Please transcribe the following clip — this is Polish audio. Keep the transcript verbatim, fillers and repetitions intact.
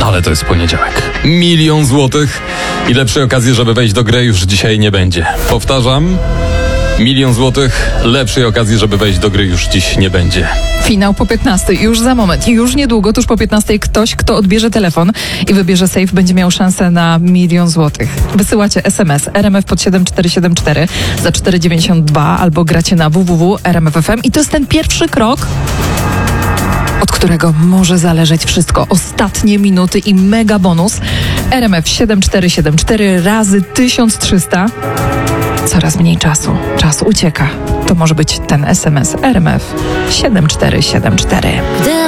Ale to jest poniedziałek. Milion złotych i lepszej okazji, żeby wejść do gry, już dzisiaj nie będzie. Powtarzam, milion złotych, lepszej okazji, żeby wejść do gry, już dziś nie będzie. Finał po piętnastej, już za moment, już niedługo, tuż po piętnastej ktoś, kto odbierze telefon i wybierze safe, będzie miał szansę na milion złotych. Wysyłacie es em es R M F pod siedem cztery siedem cztery za cztery dziewięćdziesiąt dwa albo gracie na w w w kropka r m f kropka f m i to jest ten pierwszy krok, od którego może zależeć wszystko. Ostatnie minuty i mega bonus. R M F siedem cztery siedem cztery razy tysiąc trzysta. Coraz mniej czasu. Czas ucieka. To może być ten es em es R M F siedem cztery siedem cztery.